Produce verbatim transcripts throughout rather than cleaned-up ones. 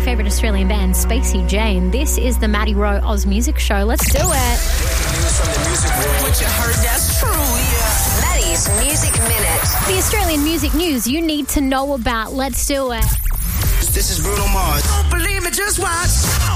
favourite Australian band, Spacey Jane. This is the Maddie Rowe Oz Music Show. Let's do it. News from the music world. What you heard, that's true, yeah. Maddie's Music Minute. The Australian music news you need to know about. Let's do it. This is Bruno Mars. Don't believe me, just watch.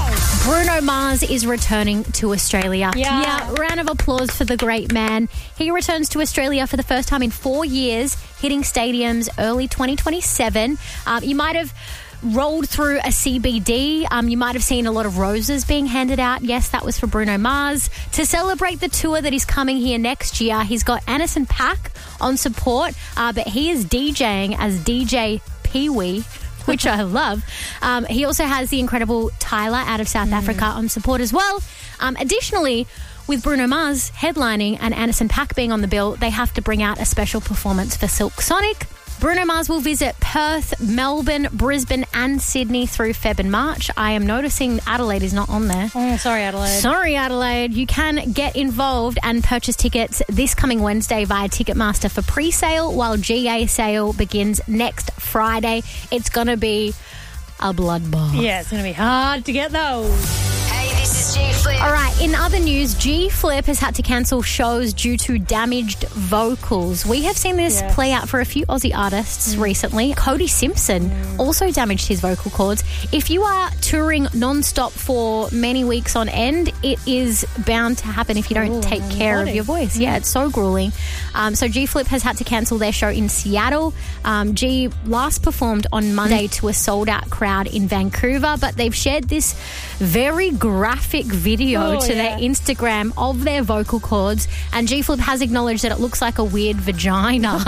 Bruno Mars is returning to Australia. Yeah. yeah. Round of applause for the great man. He returns to Australia for the first time in four years, hitting stadiums early twenty twenty-seven. Um, you might have rolled through a C B D. Um, you might have seen a lot of roses being handed out. Yes, that was for Bruno Mars. To celebrate the tour that is coming here next year, he's got Anderson .Paak on support, uh, but he is DJing as D J Pee-wee, which I love. Um, he also has the incredible Tyler out of South mm. Africa on support as well. Um, additionally, with Bruno Mars headlining and Anderson .Paak being on the bill, they have to bring out a special performance for Silk Sonic. Bruno Mars will visit Perth, Melbourne, Brisbane and Sydney through Feb and March. I am noticing Adelaide is not on there. Oh, sorry, Adelaide. Sorry, Adelaide. You can get involved and purchase tickets this coming Wednesday via Ticketmaster for pre-sale, while G A sale begins next Friday. It's going to be a bloodbath. Yeah, it's going to be hard to get those. Hey, this is G-Flip. All right, in other news, G-Flip has had to cancel shows due to damaged vocals. We have seen this Yes. play out for a few Aussie artists mm. recently. Cody Simpson mm. also damaged his vocal cords. If you are touring non-stop for many weeks on end, it is bound to happen if you don't Ooh, take care body. of your voice. Yeah, it's so grueling. Um, so G-Flip has had to cancel their show in Seattle. Um, G last performed on Monday mm. to a sold-out crowd in Vancouver, but they've shared this very graphic video oh, to yeah. their Instagram of their vocal cords, and G-Flip has acknowledged that it looks like a weird vagina.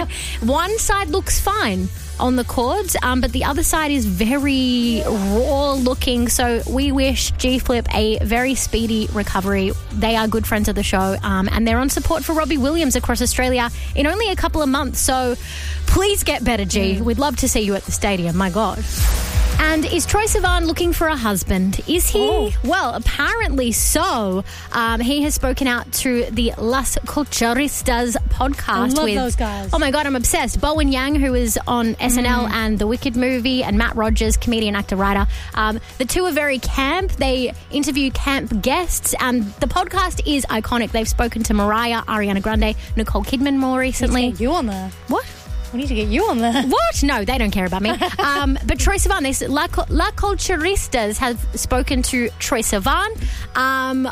One side looks fine on the cords, um, but the other side is very raw looking, so we wish G-Flip a very speedy recovery. They are good friends of the show, um, and they're on support for Robbie Williams across Australia in only a couple of months, so please get better, G. Mm. We'd love to see you at the stadium, my God. And is Troye Sivan looking for a husband? Is he? Oh. Well, apparently so. Um, he has spoken out to the Las Culturistas podcast. I love with, those guys. Oh my God, I'm obsessed. Bowen Yang, who is on S N L mm. and The Wicked movie, and Matt Rogers, comedian, actor, writer. Um, the two are very camp. They interview camp guests, and the podcast is iconic. They've spoken to Mariah, Ariana Grande, Nicole Kidman more recently. We need to get you on there. What? We need to get you on there. What? No, they don't care about me. Um, but Troye Sivan, they, La, La Culturistas have spoken to Troye Sivan. Um,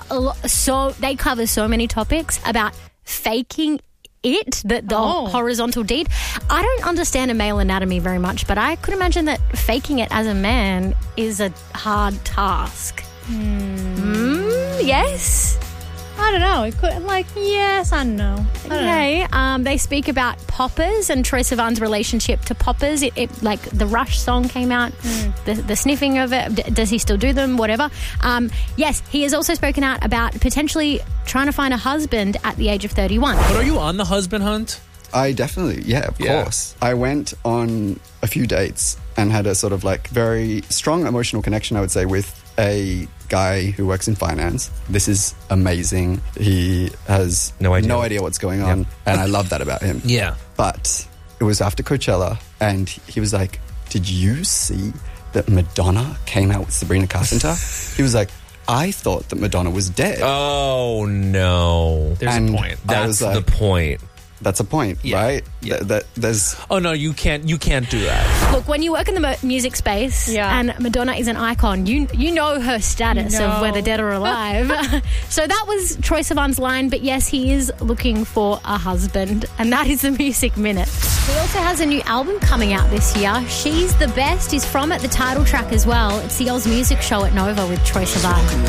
so they cover so many topics about faking it, the, the oh. horizontal deed. I don't understand a male anatomy very much, but I could imagine that faking it as a man is a hard task. Mm. Mm, yes? I don't know. It could, like, yes and no. Okay. Um, they speak about poppers and Troye Sivan's relationship to poppers. It, it like the Rush song came out, mm. the, the sniffing of it. D- does he still do them? Whatever. Um, yes, he has also spoken out about potentially trying to find a husband at the age of thirty-one. But are you on the husband hunt? I definitely, yeah, of Yeah. course. I went on a few dates and had a sort of like very strong emotional connection, I would say, with a guy who works in finance. This is amazing. He has No idea. no idea what's going on, Yep. and I love that about him. Yeah. But it was after Coachella, and he was like, did you see that Madonna came out with Sabrina Carpenter? He was like, I thought that Madonna was dead. Oh, no. There's And a point. I That's was like- the point. That's a point, Yeah. right? Yeah. Th- that there's Oh, no, you can't You can't do that. Look, when you work in the mo- music space Yeah. and Madonna is an icon, you you know her status No. of whether dead or alive. So that was Troye Sivan's line, but yes, he is looking for a husband, and that is the Music Minute. He also has a new album coming out this year. She's the Best is from it, the title track as well. It's the Oz Music Show at Nova with Troye Sivan.